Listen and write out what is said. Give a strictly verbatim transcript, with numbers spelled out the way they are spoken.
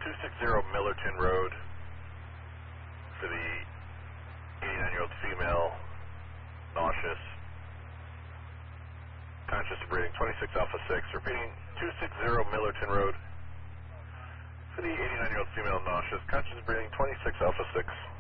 two sixty Millerton Road for the eighty-nine-year-old female, nauseous, conscious of breathing, twenty-six Alpha six. Repeating, two sixty Millerton Road for the eighty-nine-year-old female, nauseous, conscious of breathing, twenty-six Alpha six.